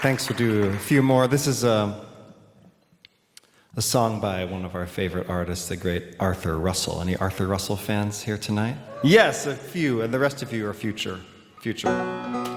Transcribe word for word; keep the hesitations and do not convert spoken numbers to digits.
Thanks. We'll do a few more. This is a, a song by one of our favorite artists, the great Arthur Russell. Any Arthur Russell fans here tonight? Yes, a few, and the rest of you are future. Future.